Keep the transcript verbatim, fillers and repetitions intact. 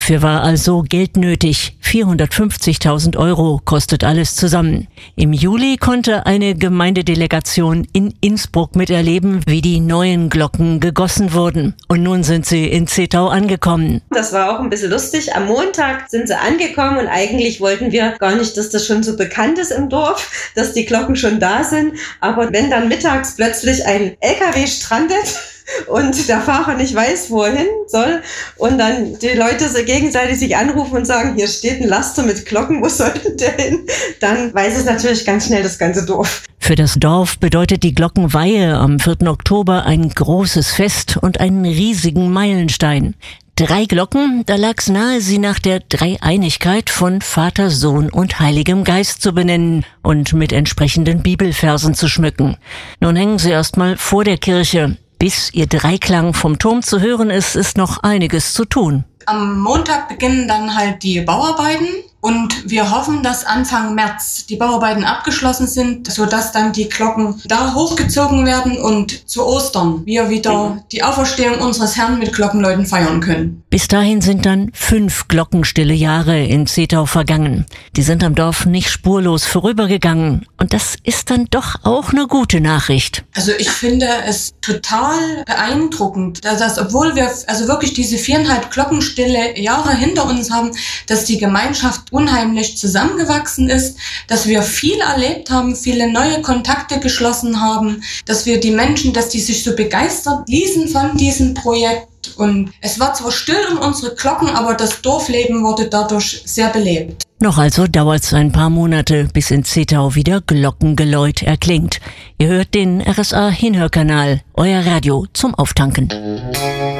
Dafür war also Geld nötig. vierhundertfünfzigtausend Euro kostet alles zusammen. Im Juli konnte eine Gemeindedelegation in Innsbruck miterleben, wie die neuen Glocken gegossen wurden. Und nun sind sie in Zittau angekommen. Das war auch ein bisschen lustig. Am Montag sind sie angekommen und eigentlich wollten wir gar nicht, dass das schon so bekannt ist im Dorf, dass die Glocken schon da sind. Aber wenn dann mittags plötzlich ein L K W strandet und der Fahrer nicht weiß, wo er hin soll und dann die Leute so gegenseitig sich anrufen und sagen, hier steht ein Laster mit Glocken, wo sollte der hin? Dann weiß es natürlich ganz schnell das ganze Dorf. Für das Dorf bedeutet die Glockenweihe am vierten Oktober ein großes Fest und einen riesigen Meilenstein. Drei Glocken, da lag's nahe, sie nach der Dreieinigkeit von Vater, Sohn und Heiligem Geist zu benennen und mit entsprechenden Bibelversen zu schmücken. Nun hängen sie erstmal vor der Kirche. Bis ihr Dreiklang vom Turm zu hören ist, ist noch einiges zu tun. Am Montag beginnen dann halt die Bauarbeiten und wir hoffen, dass Anfang März die Bauarbeiten abgeschlossen sind, sodass dann die Glocken da hochgezogen werden und zu Ostern wir wieder die Auferstehung unseres Herrn mit Glockenläuten feiern können. Bis dahin sind dann fünf glockenstille Jahre in Zittau vergangen. Die sind am Dorf nicht spurlos vorübergegangen. Und das ist dann doch auch eine gute Nachricht. Also ich finde es total beeindruckend, dass obwohl wir also wirklich diese viereinhalb glockenstille Jahre hinter uns haben, dass die Gemeinschaft unheimlich zusammengewachsen ist, dass wir viel erlebt haben, viele neue Kontakte geschlossen haben, dass wir die Menschen, dass die sich so begeistert ließen von diesem Projekt. Und es war zwar still um unsere Glocken, aber das Dorfleben wurde dadurch sehr belebt. Noch also dauert's ein paar Monate, bis in Zittau wieder Glockengeläut erklingt. Ihr hört den R S A Hinhörkanal, euer Radio zum Auftanken.